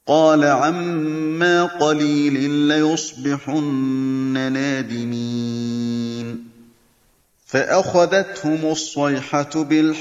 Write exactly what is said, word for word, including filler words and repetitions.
قَالَ عَمَّا قَلِيلٍ لَّيُصْبِحُنَّ نَادِمِينَ فَأَخَذَتْهُمُ الصَّيْحَةُ بِالْحَقِّ